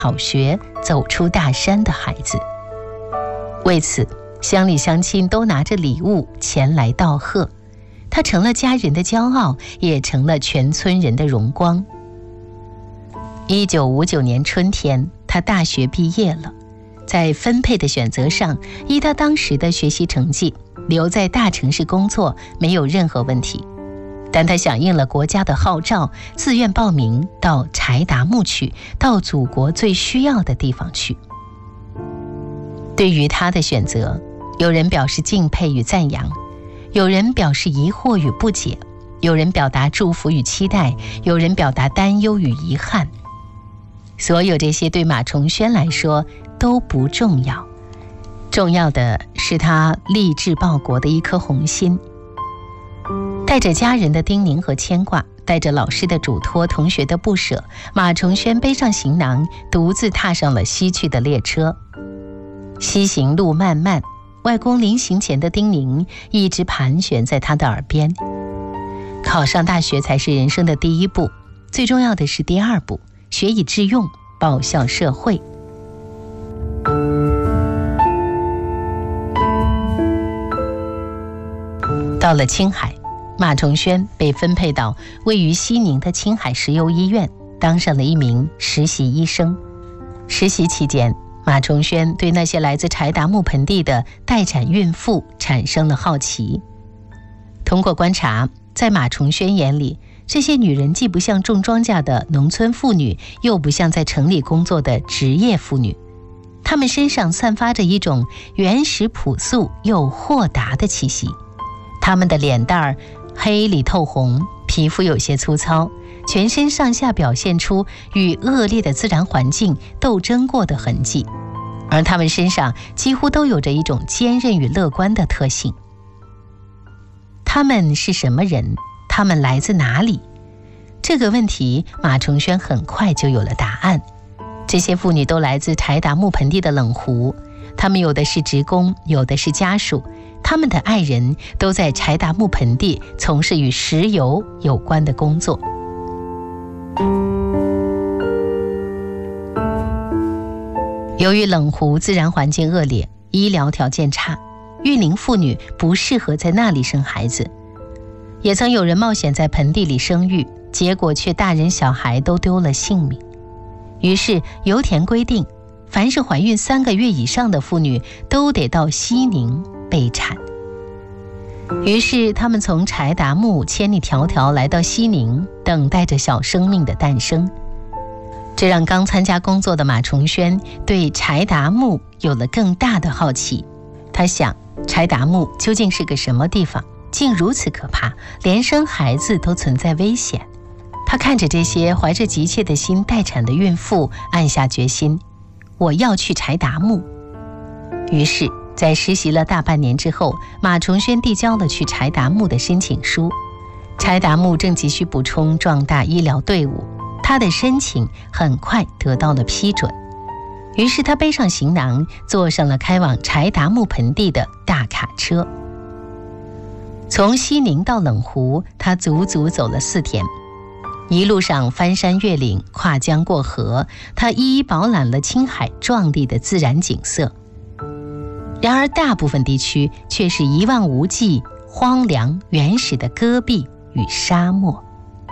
好学，走出大山的孩子。为此，乡里乡亲都拿着礼物前来道贺，他成了家人的骄傲，也成了全村人的荣光。1959年春天，他大学毕业了。在分配的选择上，依他当时的学习成绩，留在大城市工作没有任何问题。但他响应了国家的号召，自愿报名到柴达木去，到祖国最需要的地方去。对于他的选择，有人表示敬佩与赞扬，有人表示疑惑与不解，有人表达祝福与期待，有人表达担忧与遗憾。所有这些对马崇轩来说都不重要，重要的是他立志报国的一颗红心。带着家人的叮咛和牵挂，带着老师的嘱托，同学的不舍，马崇轩背上行囊，独自踏上了西去的列车。西行路漫漫，外公临行前的叮咛一直盘旋在他的耳边。考上大学才是人生的第一步，最重要的是第二步，学以致用，报效社会。到了青海，马崇轩被分配到位于西宁的青海石油医院，当上了一名实习医生。实习期间，马崇轩对那些来自柴达木盆地的待产孕妇产生了好奇。通过观察，在马崇轩眼里，这些女人既不像种庄稼的农村妇女，又不像在城里工作的职业妇女，她们身上散发着一种原始朴素又豁达的气息。她们的脸蛋儿黑里透红，皮肤有些粗糙，全身上下表现出与恶劣的自然环境斗争过的痕迹，而她们身上几乎都有着一种坚韧与乐观的特性。她们是什么人？她们来自哪里？这个问题，马崇轩很快就有了答案。这些妇女都来自柴达木盆地的冷湖，她们有的是职工，有的是家属，他们的爱人都在柴达木盆地从事与石油有关的工作。由于冷湖自然环境恶劣，医疗条件差，育龄妇女不适合在那里生孩子。也曾有人冒险在盆地里生育，结果却大人小孩都丢了性命。于是油田规定，凡是怀孕3个月以上的妇女都得到西宁备产。于是他们从柴达木千里迢迢来到西宁，等待着小生命的诞生。这让刚参加工作的马崇轩对柴达木有了更大的好奇。他想，柴达木究竟是个什么地方，竟如此可怕，连生孩子都存在危险。他看着这些怀着急切的心待产的孕妇，暗下决心，我要去柴达木。于是在实习了大半年之后，马崇轩递交了去柴达木的申请书。柴达木正急需补充壮大医疗队伍，他的申请很快得到了批准。于是他背上行囊，坐上了开往柴达木盆地的大卡车。从西宁到冷湖，他足足走了4天。一路上翻山越岭，跨江过河，他一一饱览了青海壮丽的自然景色。然而大部分地区却是一望无际、荒凉原始的戈壁与沙漠。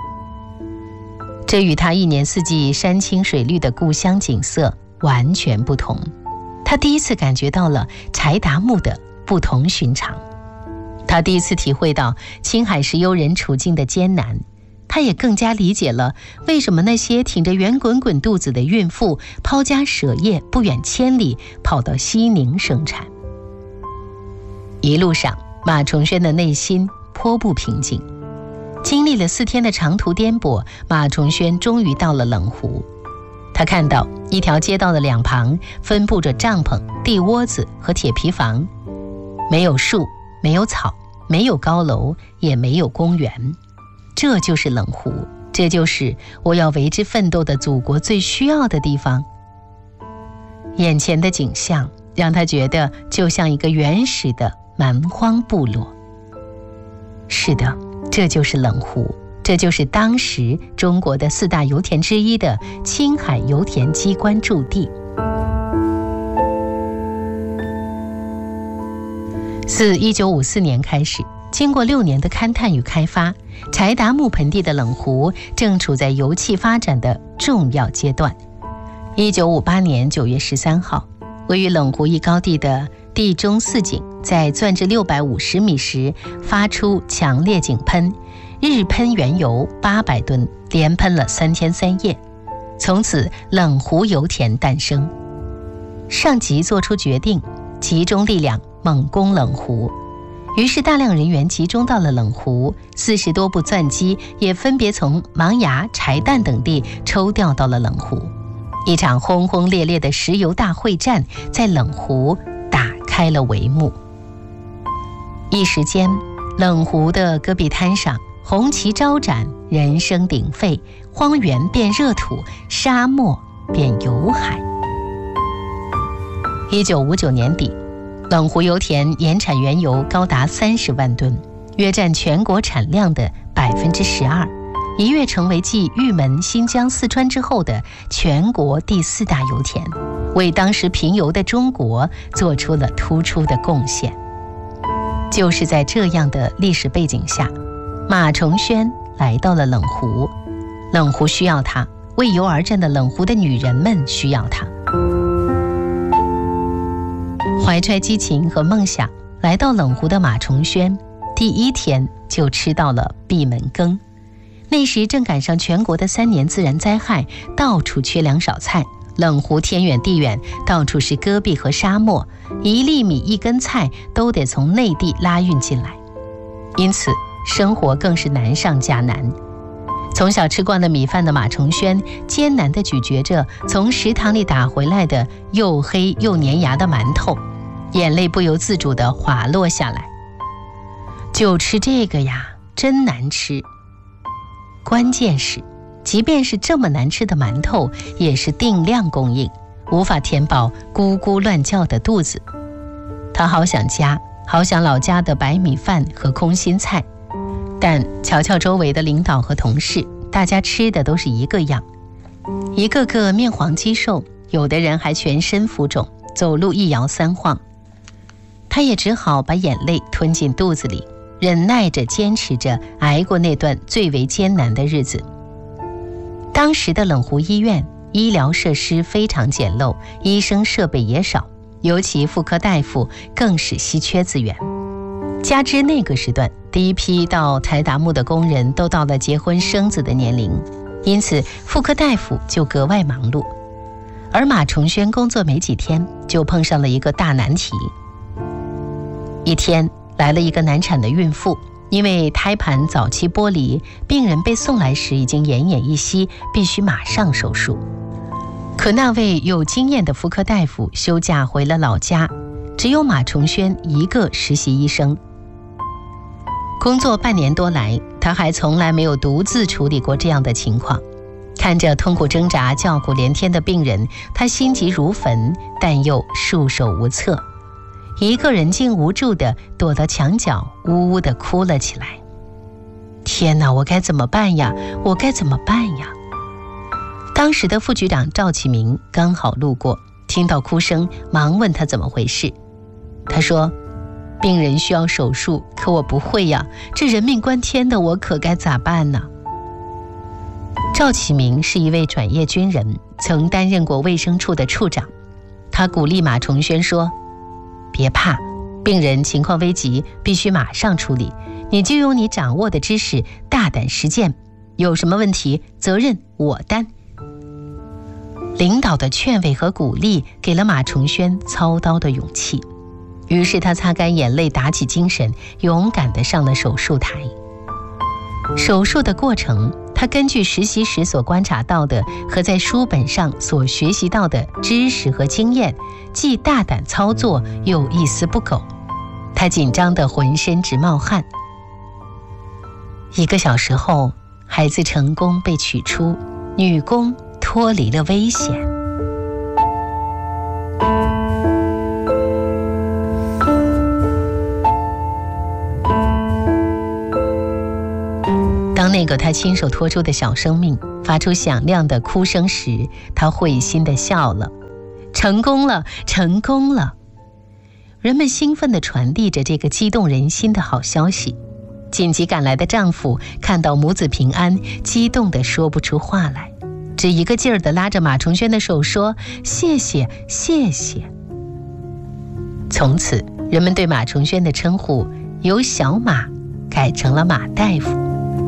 这与他一年四季山青水绿的故乡景色完全不同。他第一次感觉到了柴达木的不同寻常，他第一次体会到青海石油人处境的艰难，他也更加理解了为什么那些挺着圆滚滚肚子的孕妇抛家舍业，不远千里跑到西宁生产。一路上，马崇轩的内心颇不平静。经历了4天的长途颠簸，马崇轩终于到了冷湖。他看到一条街道的两旁分布着帐篷、地窝子和铁皮房，没有树，没有草，没有高楼，也没有公园。这就是冷湖，这就是我要为之奋斗的祖国最需要的地方。眼前的景象让他觉得就像一个原始的蛮荒部落。是的，这就是冷湖， 这就是当时中国的4大油田之一的青海油田机关驻地。自1954年开始，经过6年的勘探与开发，柴达木盆地的冷湖正处在油气发展的重要阶段。1958年9月13号，位于冷湖一高地的地中四井在钻至650米时发出强烈井喷，日喷原油800吨，连喷了3天3夜。从此，冷湖油田诞生。上级做出决定，集中力量猛攻冷湖。于是大量人员集中到了冷湖，40多部钻机也分别从芒崖、柴旦等地抽调到了冷湖。一场轰轰烈烈的石油大会战在冷湖打开了帷幕。一时间，冷湖的戈壁滩上红旗招展，人声鼎沸，荒原变热土，沙漠变油海。1959年底，冷湖油田年产原油高达30万吨，约占全国产量的12%，一跃成为继玉门、新疆、四川之后的全国第4大油田，为当时贫油的中国做出了突出的贡献。就是在这样的历史背景下，马崇轩来到了冷湖，冷湖需要他，为油而战的冷湖的女人们需要他。怀揣激情和梦想来到冷湖的马崇轩，第1天就吃到了闭门羹。那时正赶上全国的3年自然灾害，到处缺粮少菜，冷湖天远地远，到处是戈壁和沙漠，1粒米1根菜都得从内地拉运进来，因此生活更是难上加难。从小吃惯了米饭的马崇轩艰难地咀嚼着从食堂里打回来的又黑又粘牙的馒头，眼泪不由自主地滑落下来。就吃这个呀，真难吃。关键是，即便是这么难吃的馒头，也是定量供应，无法填饱咕咕乱叫的肚子。他好想家，好想老家的白米饭和空心菜，但瞧瞧周围的领导和同事，大家吃的都是一个样，一个个面黄肌瘦，有的人还全身浮肿，走路一摇3晃。他也只好把眼泪吞进肚子里，忍耐着坚持着挨过那段最为艰难的日子。当时的冷湖医院医疗设施非常简陋，医生设备也少，尤其妇科大夫更是稀缺资源。加之那个时段第一批到柴达木的工人都到了结婚生子的年龄，因此妇科大夫就格外忙碌。而马崇轩工作没几天，就碰上了一个大难题。一天来了一个难产的孕妇，因为胎盘早期剥离，病人被送来时已经奄奄一息，必须马上手术。可那位有经验的妇科大夫休假回了老家，只有马崇轩一个实习医生。工作半年多来，他还从来没有独自处理过这样的情况。看着痛苦挣扎、叫苦连天的病人，他心急如焚，但又束手无策。一个人竟无助地躲到墙角，呜呜地哭了起来。天哪，我该怎么办呀？我该怎么办呀？当时的副局长赵启明刚好路过，听到哭声，忙问他怎么回事。他说，病人需要手术，可我不会呀，这人命关天的，我可该咋办呢？赵启明是一位转业军人，曾担任过卫生处的处长。他鼓励马崇轩说，别怕，病人情况危急，必须马上处理，你就用你掌握的知识大胆实践，有什么问题责任我担。领导的劝慰和鼓励给了马崇轩操刀的勇气，于是他擦干眼泪，打起精神，勇敢地上了手术台。手术的过程，他根据实习时所观察到的和在书本上所学习到的知识和经验，既大胆操作，又一丝不苟。他紧张得浑身直冒汗。1个小时后，孩子成功被取出，女工脱离了危险。当当那个他亲手托出的小生命发出响亮的哭声时，他会心地笑了。成功了，成功了！人们兴奋地传递着这个激动人心的好消息。紧急赶来的丈夫看到母子平安，激动得说不出话来，只一个劲儿地拉着马崇轩的手说：“谢谢，谢谢。”从此，人们对马崇轩的称呼由小马改成了马大夫。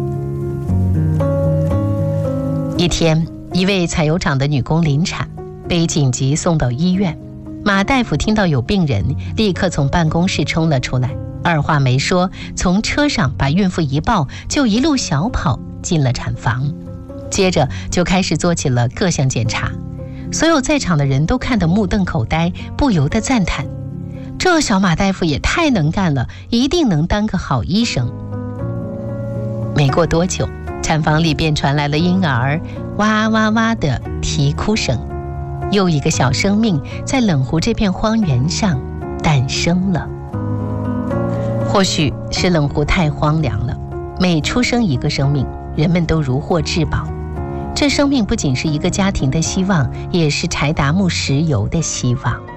一天，一位采油厂的女工临产，被紧急送到医院。马大夫听到有病人，立刻从办公室冲了出来，二话没说，从车上把孕妇一抱，就一路小跑进了产房。接着就开始做起了各项检查。所有在场的人都看得目瞪口呆，不由得赞叹：这小马大夫也太能干了，一定能当个好医生。没过多久，产房里便传来了婴儿哇哇哇的啼哭声。又一个小生命在冷湖这片荒原上诞生了。或许是冷湖太荒凉了，每出生一个生命，人们都如获至宝。这生命不仅是一个家庭的希望，也是柴达木石油的希望。